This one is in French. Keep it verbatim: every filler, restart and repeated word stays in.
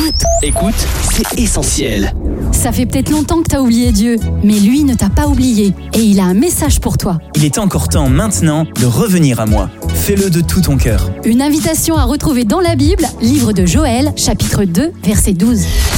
Écoute, écoute, c'est essentiel. Ça fait peut-être longtemps que t'as oublié Dieu, mais lui ne t'a pas oublié et il a un message pour toi. Il est encore temps maintenant de revenir à moi. Fais-le de tout ton cœur. Une invitation à retrouver dans la Bible, livre de Joël, chapitre deux, verset douze.